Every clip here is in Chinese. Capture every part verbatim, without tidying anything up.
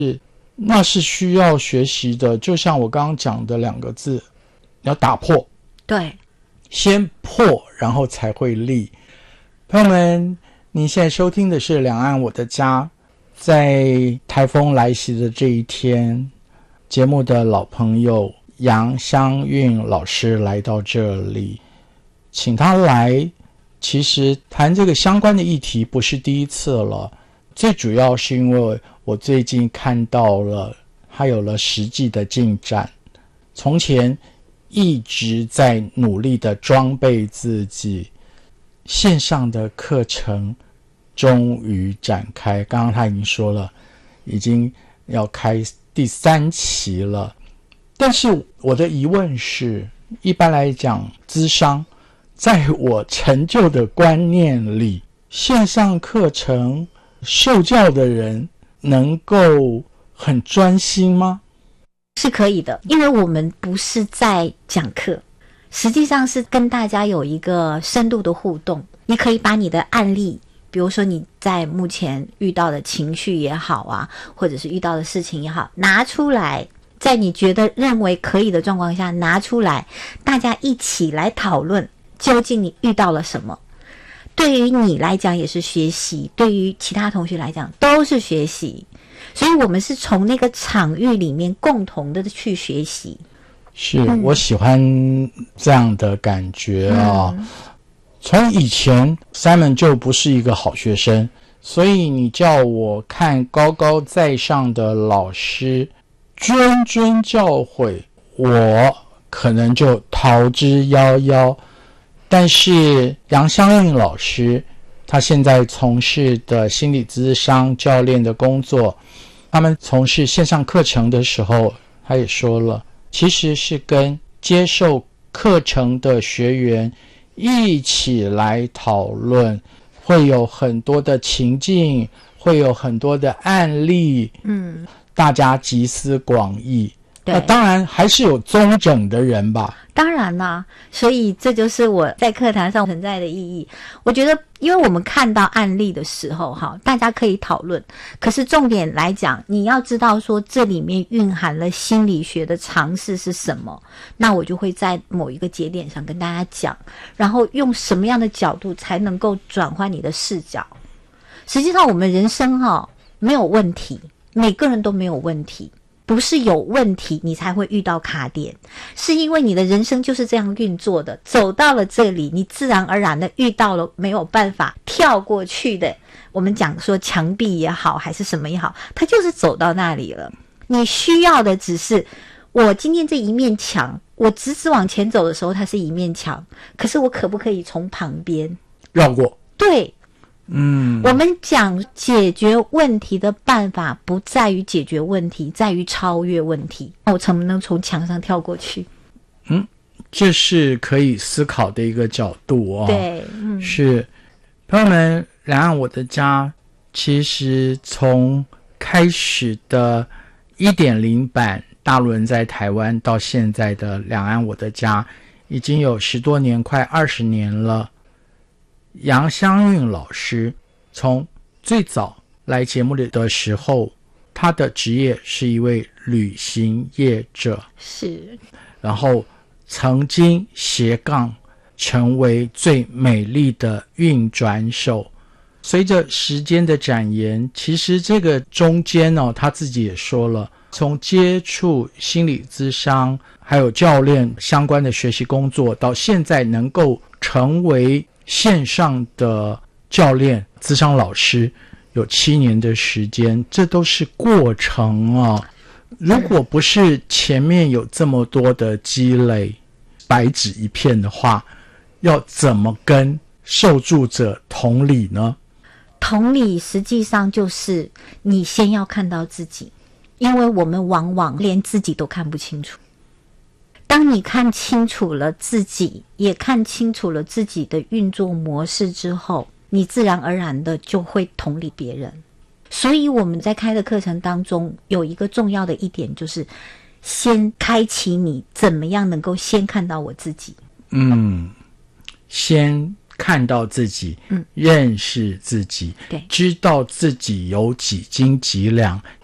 那是需要学习的。就像我刚刚讲的两个字，要打破。 对， 先破然后才会立。朋友们，您现在收听的是两岸我的家。在台风来袭的这一天，节目的老朋友杨香韵老师来到这里，请他来，其实谈这个相关的议题不是第一次了，最主要是因为我最近看到了他有了实际的进展。从前一直在努力的装备自己，线上的课程终于展开，刚刚他已经说了，已经要开第三期了。但是我的疑问是，一般来讲，咨商在我陈旧的观念里，线上课程受教的人能够很专心吗？ 是可以的，因为我们不是在讲课，实际上是跟大家有一个深度的互动。你可以把你的案例，比如说你在目前遇到的情绪也好啊，或者是遇到的事情也好，拿出来，在你觉得认为可以的状况下拿出来，大家一起来讨论究竟你遇到了什么。对于你来讲也是学习，对于其他同学来讲都是学习，所以我们是从那个场域里面共同的去学习。 是、嗯、我喜欢这样的感觉啊、嗯。从以前 Simon 就不是一个好学生，所以你叫我看高高在上的老师谆谆教诲，我可能就逃之夭夭。但是杨香韵老师他现在从事的心理咨商教练的工作，他们从事线上课程的时候，他也说了，其实是跟接受课程的学员一起来讨论，会有很多的情境，会有很多的案例，嗯，大家集思广益。那当然还是有宗整的人吧， 当然啦，所以这就是我在课堂上存在的意义。我觉得因为我们看到案例的时候哈，大家可以讨论，可是重点来讲，你要知道说这里面蕴含了心理学的常识是什么，那我就会在某一个节点上跟大家讲，然后用什么样的角度才能够转换你的视角。实际上我们人生哈没有问题，每个人都没有问题，不是有问题你才会遇到卡点，是因为你的人生就是这样运作的，走到了这里，你自然而然的遇到了没有办法跳过去的，我们讲说墙壁也好还是什么也好，它就是走到那里了。你需要的只是，我今天这一面墙，我直直往前走的时候它是一面墙，可是我可不可以从旁边绕过？ 对， 嗯， 我们讲解决问题的办法不在于解决问题，在于超越问题。我能不能从墙上跳过去？ 嗯，这是可以思考的一个角度哦。 对，嗯， 是。朋友们，两岸我的家其实从开始的 一点零 版大陆人在台湾到现在的两岸我的家已经有十多年，快二十年了。杨香韵老师从最早来节目里的时候，他的职业是一位旅行业者， 是， 然后曾经斜杠成为最美丽的运转手。随着时间的展延，其实这个中间呢、哦，他自己也说了，从接触心理咨商还有教练相关的学习工作，到现在能够成为线上的教练咨商老师，有七年的时间，这都是过程啊。如果不是前面有这么多的积累，白纸一片的话，要怎么跟受助者同理呢？ 同理实际上就是你先要看到自己，因为我们往往连自己都看不清楚。当你看清楚了自己，也看清楚了自己的运作模式之后，你自然而然的就会同理别人。所以我们在开的课程当中有一个重要的一点，就是先开启你怎么样能够先看到我自己。 嗯，先看到自己，嗯，认识自己， 对， 知道自己有几斤几两，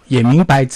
也明白